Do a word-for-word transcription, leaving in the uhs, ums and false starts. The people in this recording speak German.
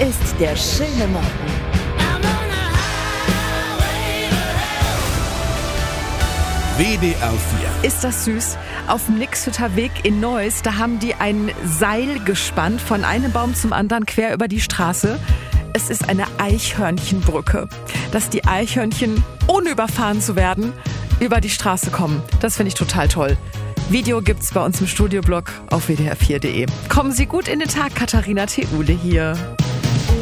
ist der schöne Morgen. W D R vier. Ist das süß? Auf dem Nixhütter Weg in Neuss, da haben die ein Seil gespannt von einem Baum zum anderen quer über die Straße. Es ist eine Eichhörnchenbrücke, dass die Eichhörnchen, ohne überfahren zu werden, über die Straße kommen. Das finde ich total toll. Video gibt's bei uns im Studioblog auf w d r vier punkt d e. Kommen Sie gut in den Tag, Katharina Theule hier.